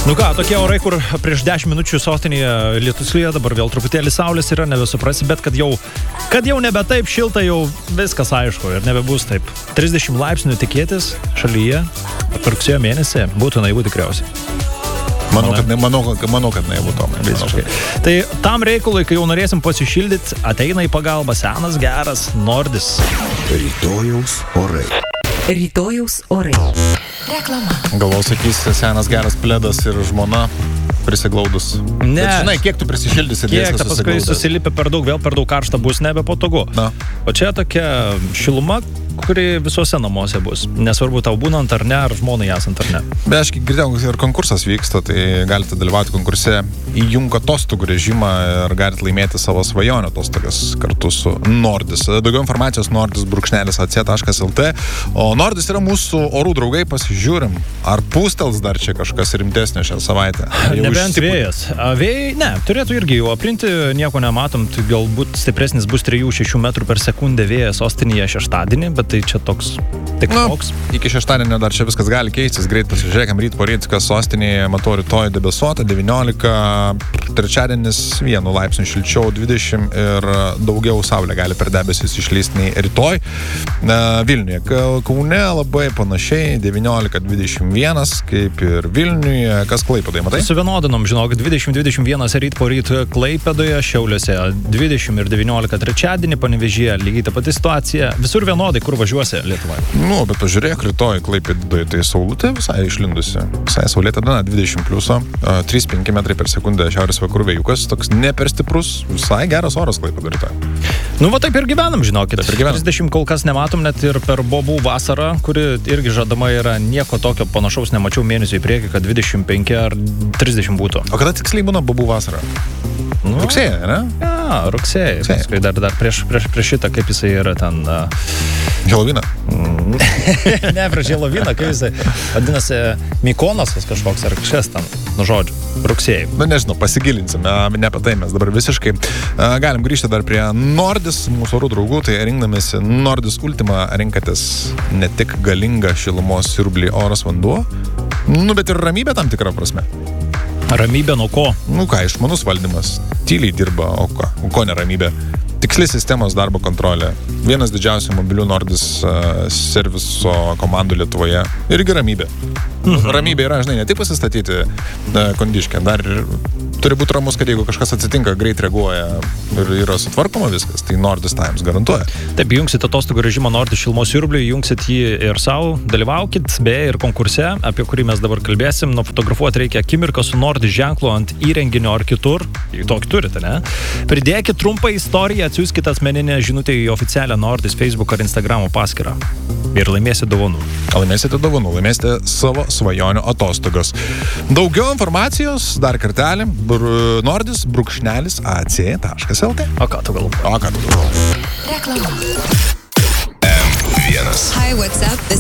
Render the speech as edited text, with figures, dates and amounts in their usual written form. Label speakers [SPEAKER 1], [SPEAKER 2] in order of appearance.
[SPEAKER 1] Nu ką, tokie orai, kur prieš 10 minučių sostinėje lietus lyja, dabar vėl truputėlį saulės yra, nebesuprasi, bet kad jau nebe taip šilta, jau viskas aišku ir nebebus taip. 30 laipsnių tikėtis šalyje per rugsėjo mėnesį būtų naivu tikriausiai.
[SPEAKER 2] Manau, kad naivu, Tomai.
[SPEAKER 1] Visiškai. Tai tam reikalui, kai jau norėsim pasišildyti, ateina į pagalbą senas geras Nordis.
[SPEAKER 3] Rytojaus orai. Reklama.
[SPEAKER 2] Galvau, sakys, senas geras pledas ir žmona prisiglaudus.
[SPEAKER 1] Ne.
[SPEAKER 2] Bet žinai, kiek tu prisišildysi?
[SPEAKER 1] Kiek, ta paskui susilipė per daug karštą bus nebepatogu.
[SPEAKER 2] Na.
[SPEAKER 1] O čia tokia šiluma, kuri visuose namuose bus. Nesvarbu tau būnant ar ne, ar žmonai esant ar ne.
[SPEAKER 2] Bet aš girdėjau, ir konkursas vyksta, tai galite dalyvauti konkurse įjungti atostogų režimą ir galite laimėti savo svajonių atostogas kartu su Nordis. Daugiau informacijos nordis.ac.lt. O Nordis yra mūsų orų draugai, pasižiūrim, ar pūstels dar čia kažkas rimtesnio šią savaitę.
[SPEAKER 1] Nebent vėjas. Vėjai, ne, turėtų irgi jau aprinti, nieko nematom, tai galbūt stipresnis bus 3-6 metrų per sekundę vėjas sostinėje šeštadienį, bet tai čia toks tik toks.
[SPEAKER 2] Iki šeštadienio dar čia viskas gali keistis, greit pasižiūrėkam ryt po ryt, kas sostinėje, matau rytoj debesuota, 19, trečiadienis 1 laipsnių šilčiau, 20 ir daugiau saulė gali per debesis išlysti nei rytoj. Vilniuje, Kaune labai panašiai, 19-21, kaip ir Vilniuje, kas Klaipėdoje, matai?
[SPEAKER 1] Suvienodinom, žinok, 20-21 ryt po ryt Klaipėdoje, Šiauliuose 20 ir 19 trečiadienį, Panevėžyje lygiai ta pati situacija, visur vienodai, kur važiuosi Lietuvoje.
[SPEAKER 2] Nu, bet pažiūrėk, rytoj Klaipėdoje tai saulutė visai išlindusi. Visai saulėta diena, 20 pliuso, 3-5 metrai per sekundę šiaurės vakarų vėjukas, toks ne per stiprus, visai geras oras Klaipėdoje rytoj.
[SPEAKER 1] Nu, va taip ir gyvenam, žinokit. 30 kol kas nematom, net ir per bobų vasarą, kuri irgi žadama yra, nieko tokio panašaus nemačiau mėnesio į priekį, kad 25 ar 30 būtų.
[SPEAKER 2] O kada tiksliai būna bobų vasara?
[SPEAKER 1] Nu,
[SPEAKER 2] rugsėjai, ne?
[SPEAKER 1] Ja, rugsėjai. Paskui dar prieš šitą, kaip jisai yra ten...
[SPEAKER 2] Helovyną?
[SPEAKER 1] Ne, prieš Helovyną, kaip jisai vadinasi Mykonasas kažkoks ar kažkas ten, nu žodžiu, rugsėjai.
[SPEAKER 2] Nu, nežinau, pasigilinsime, ne apie tai mes dabar visiškai. Galim grįžti dar prie Nordis, mūsų orų draugų, tai rinkdamėsi Nordis Ultima rinkatės ne tik galingą šilumos siurblį oras vanduo, nu, bet ir ramybę tam tikrą prasme.
[SPEAKER 1] Ramybė nuo ko?
[SPEAKER 2] Nu ką, išmanus valdymas. Tyliai dirba, o ko neramybė? Tiksli sistemos darbo kontrolė. Vienas didžiausių mobilių Nordis serviso komandų Lietuvoje. Irgi ramybė. Ramybė yra, žinai, ne tik pasistatyti kondiškę, dar ir turi būti ramus, kad jeigu kažkas atsitinka, greit reaguoja ir yra sutvarkoma viskas, tai Nordis Times garantuoja.
[SPEAKER 1] Taip, jungsit atostogų režimą Nordis šilumos siurbliui, jungsit jį ir savo, dalyvaukit, beje, ir konkurse, apie kurį mes dabar kalbėsim, nufotografuoti reikia akimirką su Nordis ženklu ant įrenginio ar kitur, tokį turite, ne? Pridėkit trumpą istoriją, atsiųskit asmeninę žinutę į oficialią Nordis Facebook ar Instagramo paskyrą. Ir laimėsite dovanų.
[SPEAKER 2] Laimėsite savo svajonių atostogas. Daugiau informacijos, dar kartelį, nordis.ac.lt.
[SPEAKER 1] O ką tu galvoji?
[SPEAKER 3] Reklama. M1. Hi, what's up?